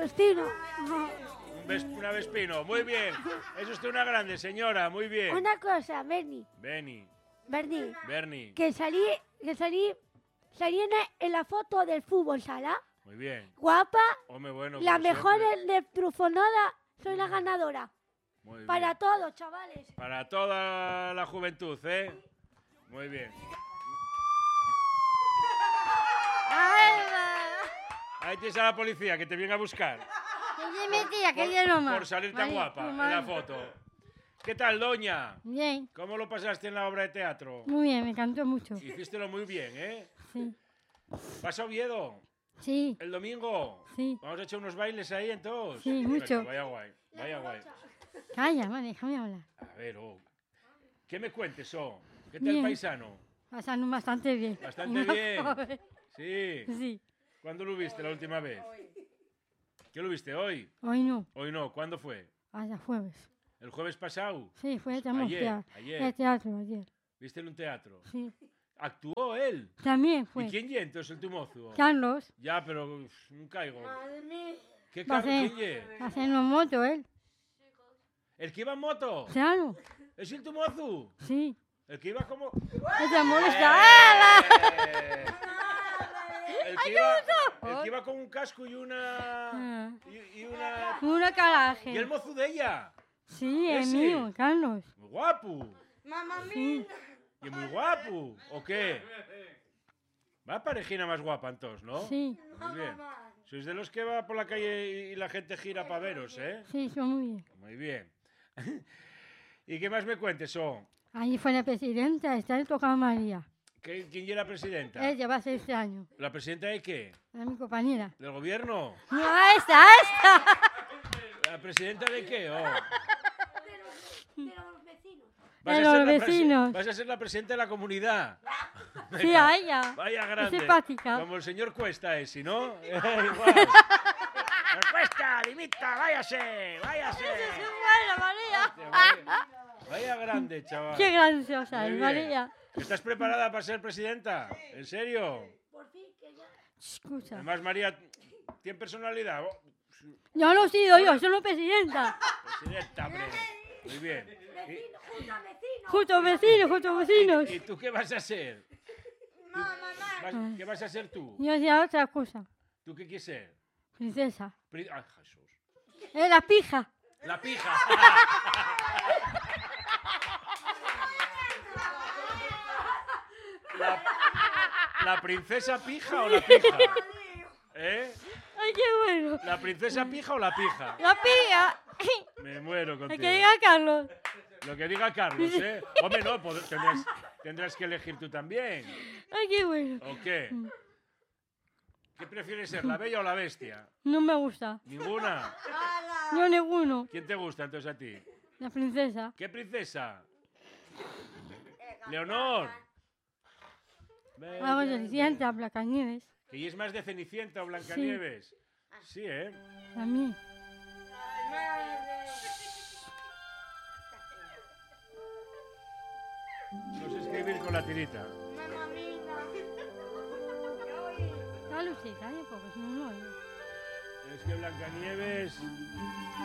Vespino. Una Vespino, muy bien. Es usted una grande, señora, muy bien. Una cosa, Bernie. Bernie. Que salí en la foto del fútbol sala. Muy bien. Guapa. Hombre, bueno, La mejor siempre. de Trufonada. Soy la ganadora. Muy bien. Para todos, chavales. Para toda la juventud, ¿eh? Muy bien. Ahí tienes a la policía que te viene a buscar. Por salir tan guapa en la foto. ¿Qué tal, doña? Bien. ¿Cómo lo pasaste en la obra de teatro? Muy bien, me encantó mucho. Hicístelo muy bien, ¿eh? Sí. ¿Vas a Oviedo? Sí. ¿El domingo? Sí. ¿Vamos a echar unos bailes ahí entonces? Sí, mucho. Vaya guay, vaya guay. Calla, vale, déjame hablar. A ver, ¿qué me cuentes, ¿Qué tal el paisano? Pasando bastante bien. Bastante bien. Sí. Sí. ¿Cuándo lo viste la última vez? ¿Qué lo viste hoy? Hoy no. Hoy no, ¿cuándo fue? Hasta jueves. ¿El jueves pasado? Sí, fue Ayer. el teatro ayer. ¿Viste en un teatro? Sí. ¿Actuó él? También fue. ¿Y quién ye entonces tu mozo? Carlos. Ya, pero no caigo. Madre mía. ¿Qué Carlos? ¿Quién ye? Haciendo moto él. ¿El que iba en moto? Claro. ¿Es el tu mozo? Sí. El que iba como... ¡Te molesta! El que iba con un casco y una... Una caraje. ¿Y el mozo de ella? Sí, el ¿Ese? mío, Carlos. Muy guapo. Mamá mía. Sí. ¿Y muy guapo? ¿O qué? Va parejina más guapa entonces, ¿no? Sí. Muy bien. Sois de los que va por la calle y la gente gira para veros, ¿eh? Sí, son muy bien. Muy bien. ¿Y qué más me cuentes, Ahí fue la presidenta, está le tocaba a María. ¿Quién era presidenta? Ella va a ser este año. ¿La presidenta de qué? Es mi compañera. ¿Del gobierno? No, esta. ¿La presidenta de qué? De los vecinos. De los vecinos. Vas a ser la presidenta de la comunidad. Sí, a ella. Vaya Es grande. simpática. Como el señor Cuesta ese, ¿no? Igual. Cuesta, limita, váyase. Buena, María. Vaya grande, chaval. Qué graciosa Muy es, bien. María. ¿Estás preparada para ser presidenta? ¿En serio? Por fin que ya. Escucha. Además, María, ¿tiene personalidad? Yo no he sido yo, soy la presidenta. Presidenta, hombre. Muy bien. Juntos vecinos. ¿Y tú qué vas a ser? ¿Qué vas a ser tú? Yo hacía otra cosa. ¿Tú qué quieres ser? Princesa. Ay, Jesús. La pija. La pija. ¿La princesa pija o la pija? ¿Eh? Ay, qué bueno. ¿La princesa pija o la pija? La pija. Me muero Lo contigo. que diga Carlos. Lo que diga Carlos, ¿eh? Hombre, no, tendrás que elegir tú también. Ay, qué bueno. ¿O qué? ¿Qué prefieres ser, la bella o la bestia? No me gusta. ¿Ninguna? Yo ninguno. ¿Quién te gusta entonces a ti? La princesa. ¿Qué princesa? Leonor. Algo de Cenicienta, Blancanieves. ¿Que ella es más de Cenicienta o Blancanieves? Sí, ¿eh? A mí. No sé escribir con la tirita. Dale usted, calla un poco, si no, no oigo. Es que Blancanieves